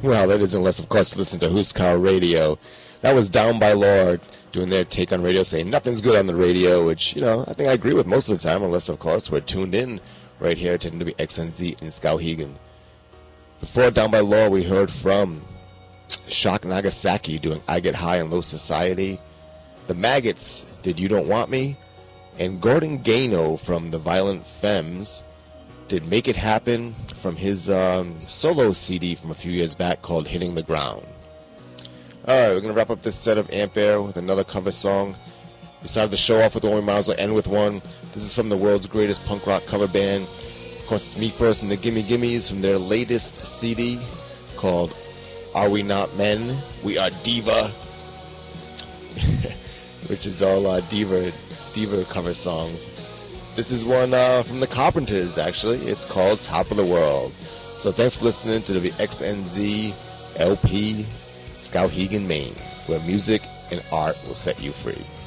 Well, that is unless, of course, you listen to Huskar Radio. That was Down by Law doing their take on radio, saying nothing's good on the radio, which, I think I agree with most of the time, unless, of course, we're tuned in right here to WXNZ in Skowhegan. Before Down by Law, we heard from Shock Nagasaki doing I Get High in Low Society. The Maggots did You Don't Want Me. And Gordon Gano from the Violent Femmes did Make It Happen from his solo CD from a few years back called Hitting the Ground. Alright, we're going to wrap up this set of Ampere with another cover song. We started the show off with one, we might as well end with one. This is from the world's greatest punk rock cover band. Of course, it's Me First and the Gimme Gimmes from their latest CD called Are We Not Men? We Are Diva. Which is all diva cover songs. This is one from the Carpenters, actually. It's called Top of the World. So thanks for listening to the XNZ LP Skowhegan, Maine, where music and art will set you free.